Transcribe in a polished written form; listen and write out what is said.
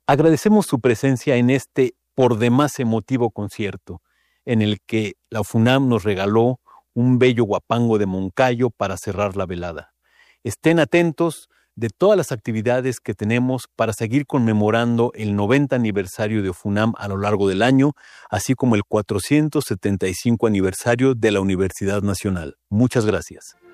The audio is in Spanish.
Agradecemos su presencia en este por demás emotivo concierto, en el que la FUNAM nos regaló un bello guapango de Moncayo para cerrar la velada. Estén atentos de todas las actividades que tenemos para seguir conmemorando el 90 aniversario de FUNAM a lo largo del año, así como el 475 aniversario de la Universidad Nacional. Muchas gracias.